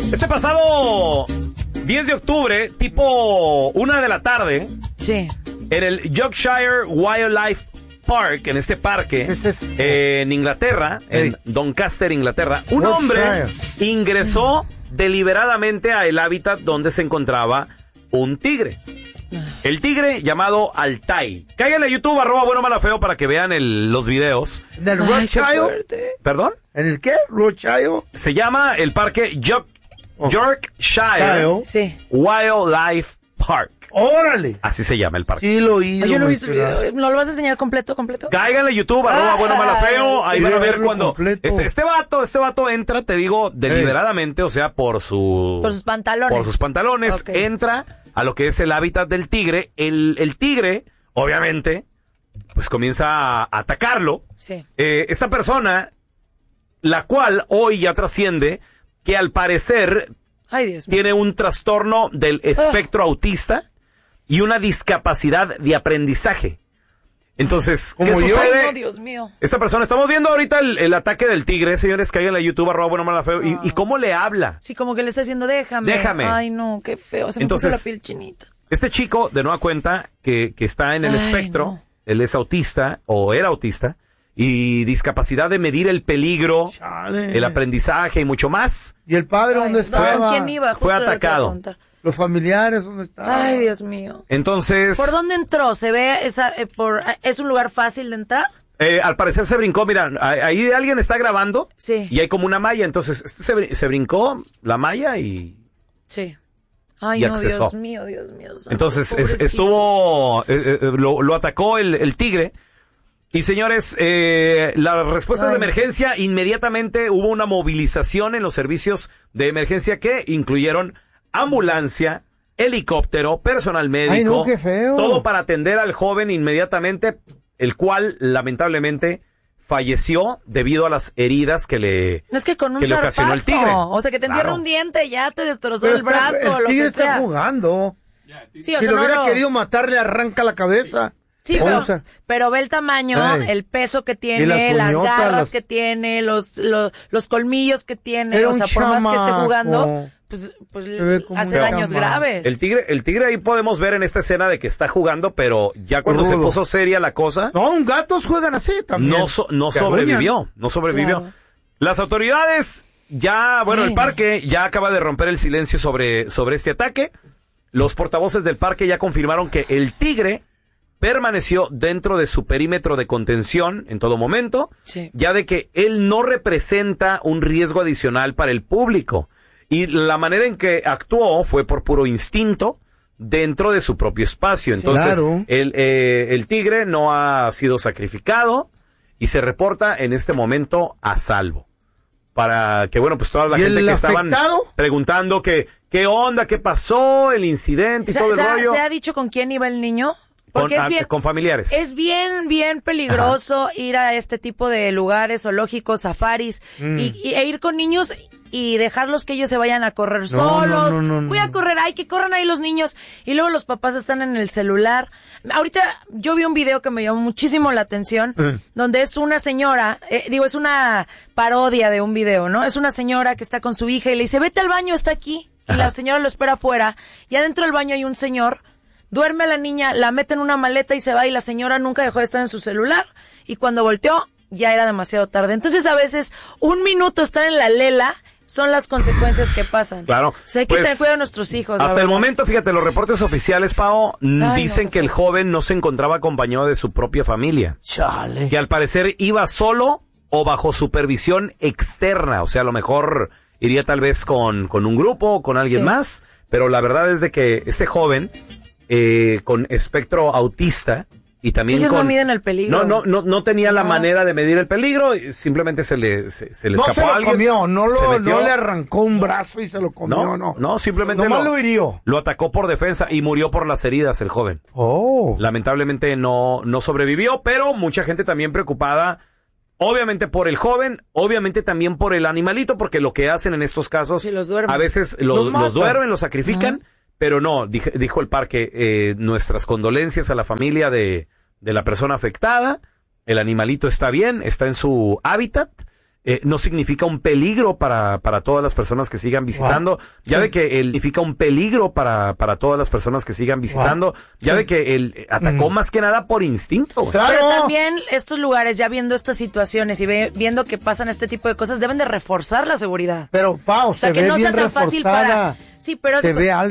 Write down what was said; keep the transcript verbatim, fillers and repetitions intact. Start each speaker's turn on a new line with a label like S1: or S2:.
S1: Este pasado diez de octubre, tipo una de la tarde,
S2: sí,
S1: en el Yorkshire Wildlife Park, en este parque,
S3: es es?
S1: eh, en Inglaterra,
S3: Hey.
S1: en Doncaster, Inglaterra, un
S3: Yorkshire.
S1: hombre ingresó deliberadamente a el hábitat donde se encontraba un tigre. El tigre llamado Altai. Cáiganle a YouTube, arroba bueno mala feo, para que vean el- los videos.
S3: ¿En el
S2: Ay, qué
S3: Rothschild?
S2: fuerte.
S1: ¿Perdón?
S3: ¿En el qué? ¿Rothschild?
S1: Se llama el parque York-
S3: Oh.
S1: Yorkshire
S3: Child.
S2: Sí.
S1: Wildlife Park.
S3: ¡Órale!
S1: Así se llama el parque.
S3: Sí, lo oí.
S2: Ay, yo no he visto el video. ¿No lo vas a enseñar completo, completo?
S1: Cáiganle a YouTube, arroba bueno mala feo. Ahí
S3: Quiero
S1: van a ver
S3: verlo
S1: cuando
S3: completo.
S1: este, este vato, este vato entra, te digo, deliberadamente, o sea, por su
S2: Por sus pantalones.
S1: por sus pantalones,
S2: Ok.
S1: entra a lo que es el hábitat del tigre. El, el tigre, obviamente, pues comienza a atacarlo.
S2: Sí.
S1: Eh, esta persona, la cual hoy ya trasciende, que al parecer
S2: Ay, Dios mío.
S1: tiene un trastorno del espectro autista y una discapacidad de aprendizaje. Entonces, ¿qué
S3: Como yo.
S1: sucede?
S2: Ay, no, Dios mío.
S1: Esta persona, estamos viendo ahorita el, el ataque del tigre, señores, que hay en la YouTube, arroba bueno mala feo, y, y cómo le habla.
S2: Sí, como que le está diciendo, déjame.
S1: Déjame.
S2: Ay, no, qué feo. Se me
S1: Entonces,
S2: puso la piel chinita.
S1: Este chico, de nueva cuenta, que, que está en el
S2: Ay,
S1: espectro,
S2: no.
S1: él es autista, o era autista, y discapacidad de medir el peligro,
S3: Chale.
S1: el aprendizaje y mucho más.
S3: ¿Y el padre dónde
S2: Ay, no,
S3: estaba?
S2: ¿quién iba? Justo
S1: Fue
S2: lo que iba a
S1: atacado.
S2: preguntar.
S3: ¿Los familiares dónde estaban?
S2: Ay, Dios mío.
S1: Entonces,
S2: ¿Por dónde entró? ¿Se ve esa, eh, por, es un lugar fácil de entrar?
S1: eh, al parecer se brincó, mira, ahí ahí alguien está grabando,
S2: Sí.
S1: y hay como una malla, entonces este se, brin- se brincó la malla y...
S2: Sí. Ay,
S1: Y
S2: no,
S1: accesó.
S2: Dios mío, Dios mío. santo,
S1: Entonces es-
S2: pobrecito.
S1: estuvo, eh, eh, lo, lo atacó el, el tigre. Y señores, eh, las respuestas de
S2: Ay.
S1: emergencia, inmediatamente hubo una movilización en los servicios de emergencia que incluyeron ambulancia, helicóptero, personal médico.
S3: Ay, no, qué feo.
S1: Todo para atender al joven inmediatamente, el cual lamentablemente falleció debido a las heridas que le,
S2: No es que con un
S1: que le ocasionó el
S2: zarpazo.
S1: tigre.
S2: O sea, que te entierra
S1: Claro.
S2: un diente, ya te destrozó
S3: Pero
S2: el
S3: está-
S2: brazo,
S3: el
S2: lo
S3: tigre
S2: que
S3: está
S2: sea.
S3: jugando.
S2: Sí, o
S3: Si
S2: sea,
S3: lo
S2: no
S3: hubiera
S2: lo-
S3: querido matar, le arranca la cabeza.
S2: Sí,
S3: O
S2: pero,
S3: sea,
S2: pero ve el tamaño,
S3: Ay.
S2: el peso que
S3: Y
S2: tiene,
S3: las
S2: las,
S3: uñotas,
S2: garras
S3: las-
S2: que tiene, los, los, los colmillos que tiene.
S3: Era
S2: O
S3: un
S2: sea, por más que esté
S3: chamaco.
S2: jugando, pues, pues
S3: ve como
S2: hace
S3: un
S2: daños
S3: chamaco.
S2: graves.
S1: El tigre, el tigre ahí podemos ver en esta escena de que está jugando, pero ya cuando se
S3: Rudo.
S1: puso seria la cosa,
S3: no, un gatos juegan así también.
S1: no, so- no
S3: Se
S1: sobrevivió, no sobrevivió.
S2: Claro.
S1: Las autoridades ya, bueno,
S2: Ay,
S1: el
S2: no.
S1: parque ya acaba de romper el silencio sobre, sobre este ataque. Los portavoces del parque ya confirmaron que el tigre permaneció dentro de su perímetro de contención en todo momento,
S2: Sí.
S1: ya de que él no representa un riesgo adicional para el público. Y la manera en que actuó fue por puro instinto dentro de su propio espacio.
S2: Sí.
S1: Entonces,
S3: Claro.
S1: el, eh, el tigre no ha sido sacrificado y se reporta en este momento a salvo. Para que, bueno, pues toda la
S3: ¿Y
S1: gente
S3: el
S1: que estaban
S3: afectado?
S1: preguntando que, qué onda, qué pasó, el incidente y
S2: ¿Se,
S1: todo el
S2: se ha-
S1: rollo.
S2: se ha dicho con quién iba el niño?
S1: Con,
S2: Porque
S1: ah,
S2: es bien,
S1: con familiares.
S2: es bien, bien peligroso ir a este tipo de lugares zoológicos, safaris,
S3: Mm.
S2: y, y- e ir con niños y dejarlos que ellos se vayan a correr solos.
S3: no, no, no,
S2: Voy a
S3: no.
S2: correr, ay, que corran ahí los niños. Y luego los papás están en el celular. Ahorita yo vi un video que me llamó muchísimo la atención,
S3: Eh.
S2: donde es una señora, eh, digo, es una parodia de un video, ¿no? Es una señora que está con su hija y le dice, vete al baño, está aquí. Y
S1: Ajá.
S2: la señora lo espera afuera. Y adentro del baño hay un señor. Duerme a la niña, la mete en una maleta y se va, y la señora nunca dejó de estar en su celular, y cuando volteó ya era demasiado tarde. Entonces a veces un minuto estar en la lela son las consecuencias que pasan.
S1: Claro.
S2: O sea, hay que
S1: Pues,
S2: tener cuidado de nuestros hijos. la
S1: Hasta el
S2: verdad.
S1: momento, fíjate, los reportes oficiales, Pao, mm,
S2: Ay,
S1: dicen
S2: no,
S1: que el joven no se encontraba acompañado de su propia familia.
S3: Chale.
S1: Que al parecer iba solo o bajo supervisión externa. O sea, a lo mejor iría tal vez con, con un grupo o con alguien
S2: Sí.
S1: más. Pero la verdad es de que este joven, eh, con espectro autista y también
S2: Sí, ellos
S1: con...
S2: no miden el peligro.
S1: No, no, no, no tenía la
S2: No.
S1: manera de medir el peligro. y Simplemente se le, se, se le
S3: No
S1: escapó
S3: se
S1: a
S3: lo
S1: alguien.
S3: comió, no,
S1: se
S3: lo,
S1: metió.
S3: no le arrancó un brazo y se lo comió,
S1: No,
S3: no.
S1: no, simplemente
S3: Nomás
S1: lo,
S3: lo hirió.
S1: lo atacó por defensa y murió por las heridas el joven.
S3: Oh.
S1: Lamentablemente no, no sobrevivió, pero mucha gente también preocupada, obviamente por el joven, obviamente también por el animalito, porque lo que hacen en estos casos,
S2: Sí, los duermen.
S1: a veces lo-
S3: Los
S1: los,
S3: matan.
S1: duermen, los sacrifican, pero no, dije- dijo el parque, eh, nuestras condolencias a la familia de, de la persona afectada, el animalito está bien, está en su hábitat, eh, no significa un peligro para, para todas las personas que sigan visitando. Wow. Ya sí. ve que él significa un peligro para, para todas las personas que sigan visitando. Wow. Ya sí. ve que él atacó mm. más que nada por instinto.
S2: Claro. Pero también estos lugares, ya viendo estas situaciones y ve, viendo que pasan este tipo de cosas, deben de reforzar la seguridad.
S3: Pero, Pau, o sea, se que ve no bien sea tan fácil para...
S2: Sí, pero
S3: se ve alta.